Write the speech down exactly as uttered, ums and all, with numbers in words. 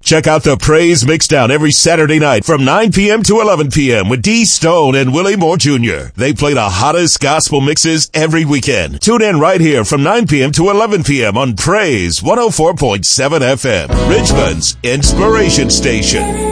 Check out the Praise Mixdown every Saturday night from nine p.m. to eleven p.m. with D Stone and Willie Moore Junior They play the hottest gospel mixes every weekend. Tune in right here from nine p.m. to eleven p.m. on Praise one oh four point seven F M, Richmond's Inspiration Station.